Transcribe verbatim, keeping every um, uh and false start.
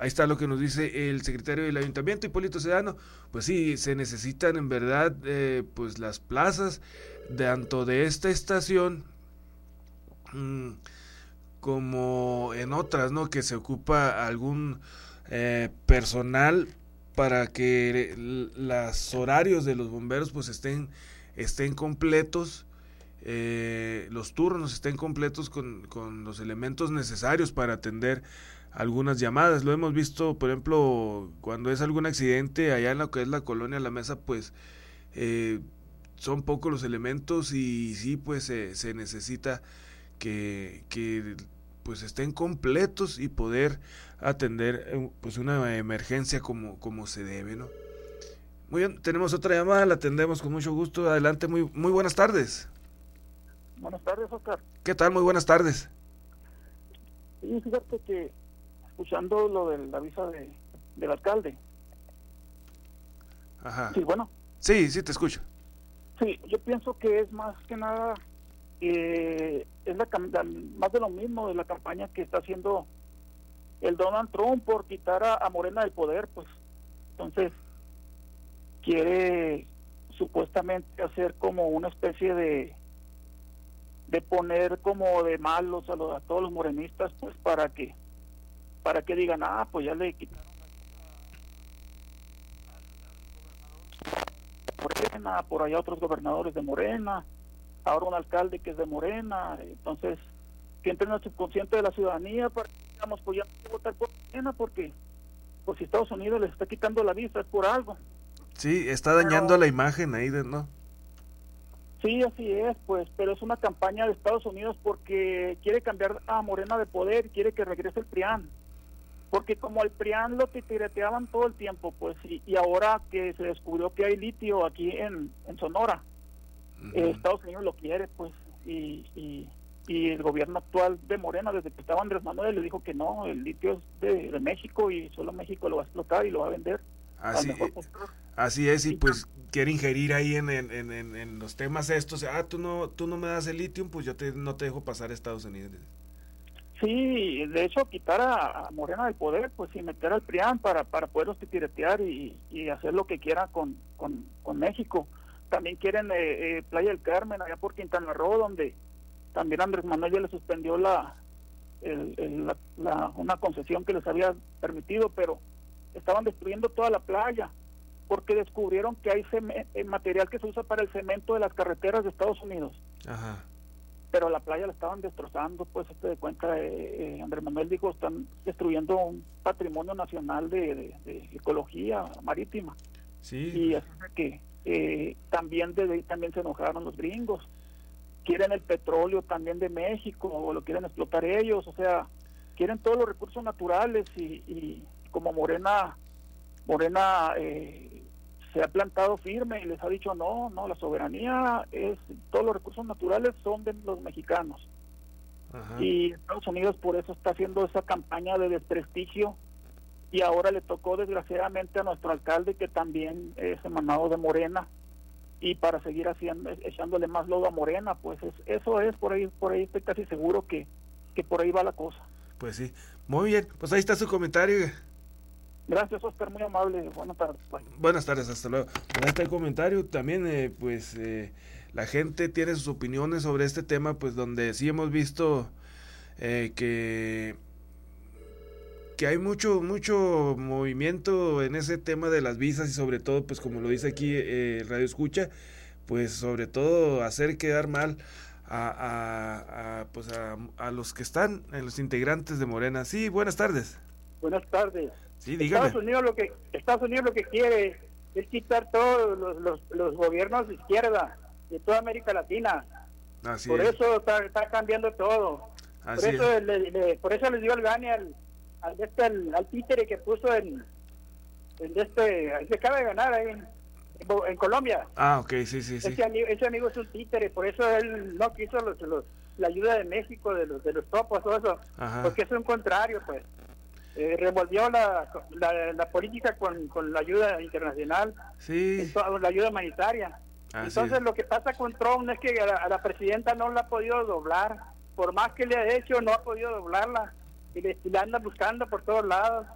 ahí está lo que nos dice el secretario del Ayuntamiento, Hipólito Sedano. Pues sí, se necesitan en verdad eh, pues las plazas tanto de esta estación mmm, como en otras, ¿no? Que se ocupa algún eh, personal para que los horarios de los bomberos pues estén, estén completos, eh, los turnos estén completos con, con los elementos necesarios para atender algunas llamadas. Lo hemos visto, por ejemplo, cuando es algún accidente allá en lo que es la colonia La Mesa, pues eh, son pocos los elementos y sí, pues se, se necesita que, que pues estén completos y poder atender pues una emergencia como, como se debe, ¿no? Muy bien, tenemos otra llamada, la atendemos con mucho gusto. Adelante, muy, muy buenas tardes. Buenas tardes, Oscar. ¿Qué tal? Muy buenas tardes. Sí, fíjate que escuchando lo del aviso de, del alcalde. Ajá. Sí, bueno. Sí, sí, te escucho. Sí, yo pienso que es más que nada, eh, es la, la más de lo mismo de la campaña que está haciendo el Donald Trump por quitar a, a Morena del poder, pues. Entonces, quiere supuestamente hacer como una especie de de poner como de malos a, los, a todos los morenistas, pues para que para que digan, ah, pues ya le quitaron a Morena, por allá otros gobernadores de Morena, ahora un alcalde que es de Morena. Entonces que entre en el subconsciente de la ciudadanía para que digamos, pues ya no hay que votar por Morena, porque pues si Estados Unidos les está quitando la vista es por algo. Sí, está dañando pero la imagen ahí, de, ¿no? Sí, así es, pues, pero es una campaña de Estados Unidos porque quiere cambiar a Morena de poder, quiere que regrese el PRIAN, porque como al PRIAN lo titireteaban todo el tiempo, pues, y, y ahora que se descubrió que hay litio aquí en, en Sonora, uh-huh. eh, Estados Unidos lo quiere, pues, y, y, y el gobierno actual de Morena, desde que estaba Andrés Manuel, le dijo que no, el litio es de, de México y solo México lo va a explotar y lo va a vender. Así, así es, y pues quiere ingerir ahí en, en, en, en los temas estos. Ah, tú no tú no me das el litio, pues yo te, no te dejo pasar a Estados Unidos. Sí, de hecho quitar a, a Morena del poder, pues y meter al PRIAN para, para poderlos titiretear y, y hacer lo que quiera con, con, con México. También quieren eh, eh, Playa del Carmen, allá por Quintana Roo, donde también Andrés Manuel ya le suspendió la, el, el, la, la una concesión que les había permitido, pero estaban destruyendo toda la playa porque descubrieron que hay cem- material que se usa para el cemento de las carreteras de Estados Unidos. Ajá. Pero la playa la estaban destrozando, pues este de cuenta, eh, eh, Andrés Manuel dijo, están destruyendo un patrimonio nacional de, de, de ecología marítima. Sí. Y así que eh, también desde ahí también se enojaron los gringos. Quieren el petróleo también de México, o lo quieren explotar ellos, o sea, quieren todos los recursos naturales y, y como Morena Morena eh, se ha plantado firme y les ha dicho no, no, la soberanía es, todos los recursos naturales son de los mexicanos. Ajá. Y Estados Unidos por eso está haciendo esa campaña de desprestigio y ahora le tocó desgraciadamente a nuestro alcalde que también es emanado de Morena y para seguir haciendo, echándole más lodo a Morena, pues es, eso es, por ahí, por ahí estoy casi seguro que, que por ahí va la cosa. Pues sí, muy bien, pues ahí está su comentario. Gracias, Oscar, muy amable. Buenas tardes. Bye. Buenas tardes, hasta luego. Ahí está el comentario. También, eh, pues, eh, la gente tiene sus opiniones sobre este tema, pues, donde sí hemos visto eh, que que hay mucho mucho movimiento en ese tema de las visas y sobre todo, pues, como lo dice aquí eh, Radio Escucha, pues, sobre todo hacer quedar mal a, a, a pues, a, a los que están, a los integrantes de Morena. Sí, buenas tardes. Buenas tardes. Sí, dígame. Estados Unidos lo que Estados Unidos lo que quiere es quitar todos los, los, los gobiernos de izquierda de toda América Latina. Así por es. eso está, está cambiando todo. Así por eso es. le, le, por eso les dio el gane al al, este, al, al títere que puso en, en este se acaba de ganar ahí en, en Colombia. Ah, ok, sí, sí, sí. Ese amigo, ese amigo es un títere, por eso él no quiso los, los, la ayuda de México, de los de los topos, todo eso. Ajá. Porque es un contrario, pues. Eh, revolvió la, la, la política con, con la ayuda internacional, sí. la ayuda humanitaria. Así Entonces es. Lo que pasa con Trump es que a la, a la presidenta no la ha podido doblar, por más que le ha hecho no ha podido doblarla y le, y la anda buscando por todos lados.